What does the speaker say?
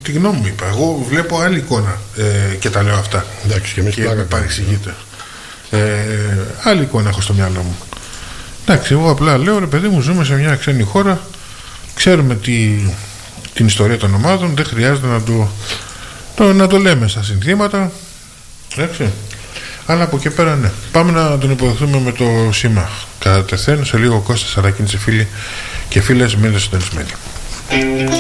τη γνώμη μου είπα. Εγώ βλέπω άλλη εικόνα και τα λέω αυτά. Εντάξει, και εμείς και με παρεξηγείτε. Άλλη εικόνα έχω στο μυαλό μου. Εντάξει, εγώ απλά λέω, ρε παιδί μου, ζούμε σε μια ξένη χώρα, ξέρουμε την ιστορία των ομάδων, δεν χρειάζεται να το λέμε στα συνθήματα. Εντάξει. Αλλά από εκεί πέρα ναι. Πάμε να τον υποδεχθούμε με το σήμα. Κατά τεθέν, σε λίγο Κώστας Σαρακίνης, φίλοι και φίλες, μείνετε συντονισμένοι.